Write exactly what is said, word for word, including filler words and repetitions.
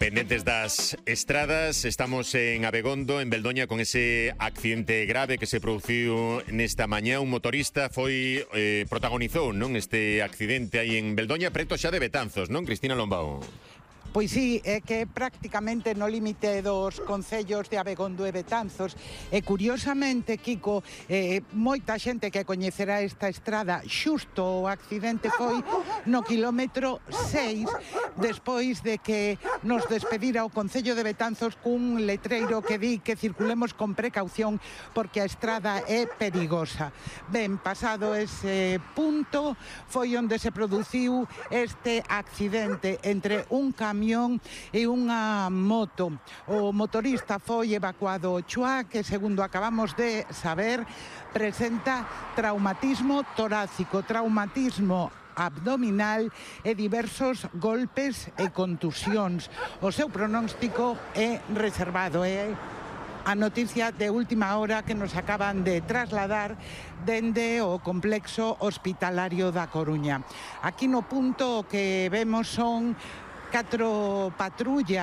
Pendentes das estradas, estamos en Abegondo, en Beldoña, con ese accidente grave que se produciu nesta mañá. Un motorista foi eh, protagonizou, non, este accidente aí en Beldoña, preto xa de Betanzos, non, Cristina Lombao? Pois sí, é que prácticamente no límite dos concellos de Abegondo e Betanzos. E curiosamente, Kiko, eh, moita xente que coñecerá esta estrada, xusto o accidente foi no quilómetro seis, despois de que nos despedira o Concello de Betanzos cun letreiro que di que circulemos con precaución porque a estrada é perigosa. Ben, pasado ese punto, foi onde se produciu este accidente entre un camión e unha moto. O motorista foi evacuado ao Chuá, que segundo acabamos de saber, presenta traumatismo torácico, traumatismo abdominal e diversos golpes e contusións. O seu pronóstico é reservado, é a noticia de última hora que nos acaban de trasladar dende o complexo hospitalario da Coruña. Aquí no punto o que vemos son catro patrullas